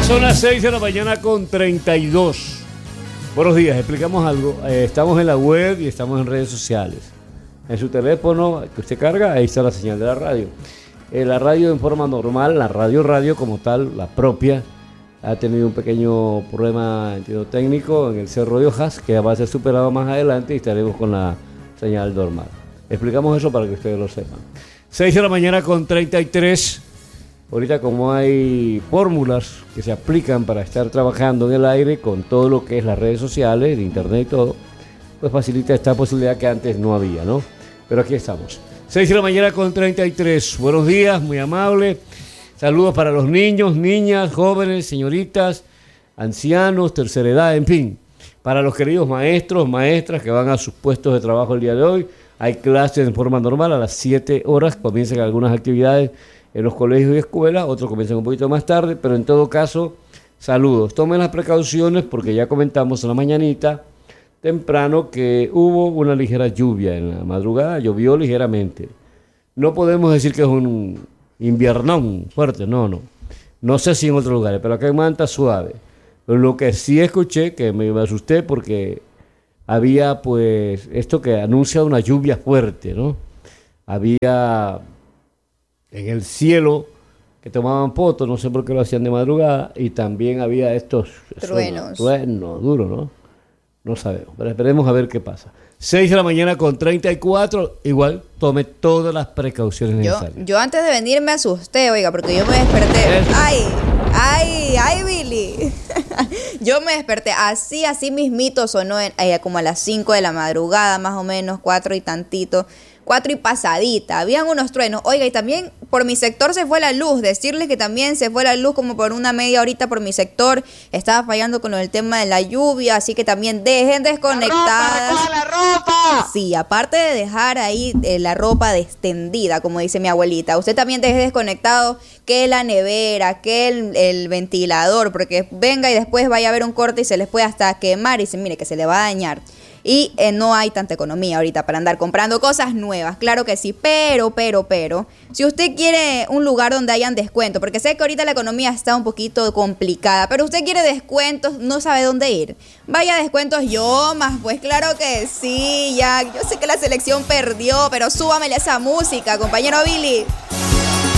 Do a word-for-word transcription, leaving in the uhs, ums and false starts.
Son las seis de la mañana con treinta y dos. Buenos días, explicamos algo. Eh, estamos en la web y estamos en redes sociales. En su teléfono que usted carga, ahí está la señal de la radio. Eh, la radio en forma normal, la radio radio como tal, la propia, ha tenido un pequeño problema entiendo, técnico en el Cerro de Hojas, que va a ser superado más adelante y estaremos con la señal normal. Explicamos eso para que ustedes lo sepan. seis de la mañana con treinta y tres. Ahorita como hay fórmulas que se aplican para estar trabajando en el aire con todo lo que es las redes sociales, el internet y todo, pues facilita esta posibilidad que antes no había, ¿no? Pero aquí estamos. seis de la mañana con treinta y tres. Buenos días, muy amable. Saludos para los niños, niñas, jóvenes, señoritas, ancianos, tercera edad, en fin. Para los queridos maestros, maestras que van a sus puestos de trabajo el día de hoy, hay clases en forma normal a las siete horas, comienzan algunas actividades en los colegios y escuelas, otros comienzan un poquito más tarde, pero en todo caso, saludos. Tomen las precauciones porque ya comentamos en la mañanita temprano que hubo una ligera lluvia en la madrugada, llovió ligeramente. No podemos decir que es un inviernón fuerte, no, no. No sé si en otros lugares, pero acá en Manta suave. Pero lo que sí escuché, que me asusté porque había pues esto que anuncia una lluvia fuerte, ¿no? Había en el cielo que tomaban fotos, no sé por qué lo hacían de madrugada, y también había estos truenos, truenos duros, ¿no? No sabemos, pero esperemos a ver qué pasa. seis de la mañana con treinta y cuatro, igual tome todas las precauciones yo, necesarias. Yo antes de venir me asusté, oiga, porque yo me desperté. Eso. ¡Ay! ¡Ay! ¡Ay, Billy! Yo me desperté así, así mismito sonó en, eh, como a las cinco de la madrugada, más o menos, cuatro y tantito. Cuatro y pasadita, habían unos truenos. Oiga, y también por mi sector se fue la luz. Decirles que también se fue la luz como por una media horita por mi sector. Estaba fallando con el tema de la lluvia, así que también dejen desconectadas. ¡La ropa, la ropa! Sí, aparte de dejar ahí eh, la ropa extendida, como dice mi abuelita, usted también deje desconectado que la nevera, que el, el ventilador, porque venga y después vaya a haber un corte y se les puede hasta quemar y se mire que se le va a dañar. Y eh, no hay tanta economía ahorita para andar comprando cosas nuevas, claro que sí, pero, pero, pero, si usted quiere un lugar donde hayan descuentos, porque sé que ahorita la economía está un poquito complicada, pero usted quiere descuentos, no sabe dónde ir, vaya a Descuentos Yomas, pues claro que sí, ya, yo sé que la selección perdió, pero súbamele esa música, compañero Billy.